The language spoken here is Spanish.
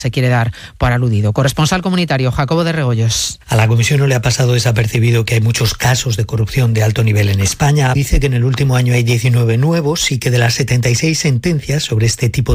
se quiere dar por aludido. Corresponsal comunitario Jacobo de Regoyos. A la Comisión no le ha pasado desapercibido que hay muchos casos de corrupción de alto nivel en España. Dice que en el último año hay 19 nuevos y que de las 76 sentencias sobre este tipo